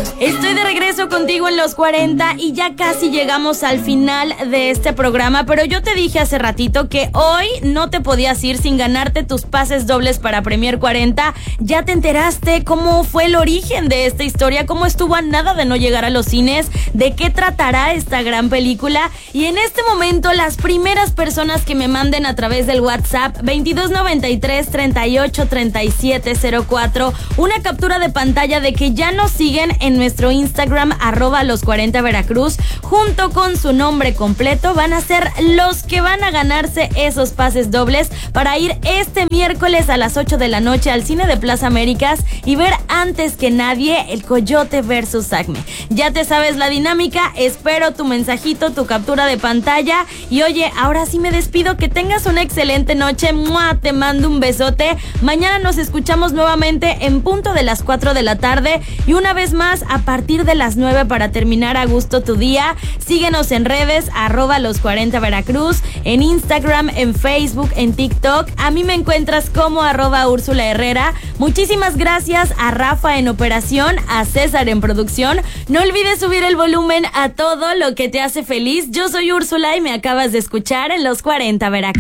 Estoy de regreso contigo en los 40 y ya casi llegamos al final de este programa, pero yo te dije hace ratito que hoy no te podías ir sin ganarte tus pases dobles para Premier 40. Ya te enteraste cómo fue el origen de esta historia, cómo estuvo a nada de no llegar a los cines, de qué tratará esta gran película. Y en este momento las primeras personas que me manden a través del WhatsApp 2293 38 37 04 una captura de pantalla de que ya nos siguen en nuestro Instagram @los40 Veracruz, junto con su nombre completo, van a ser los que van a ganarse esos pases dobles para ir este miércoles a las 8 de la noche al cine de Plaza Américas y ver antes que nadie El Coyote vs Acme. Ya te sabes la dinámica, espero tu mensajito, tu captura de pantalla y oye, ahora sí me despido, que tengas una excelente noche. ¡Mua! Te mando un besote. Mañana nos escuchamos nuevamente en punto de las 4 de la tarde y una vez más a partir de las 9 para terminar a gusto tu día. Síguenos en redes @los40 Veracruz, en Instagram, en Facebook, en TikTok. A mí me encuentras como @Úrsula Herrera. Muchísimas gracias a Rafa en operación, a César en producción. No olvides subir el volumen a todo lo que te hace feliz. Yo soy Úrsula y me acabas de escuchar en los 40 Veracruz.